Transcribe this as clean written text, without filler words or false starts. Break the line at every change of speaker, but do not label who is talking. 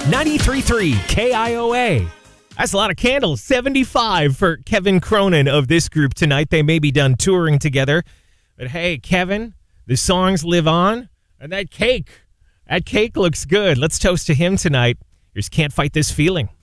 93.3 KIOA. That's a lot of candles. 75 for Kevin Cronin of this group tonight. They may be done touring together. But hey, Kevin, the songs live on. And that cake looks good. Let's toast to him tonight. Here's Can't Fight This Feeling.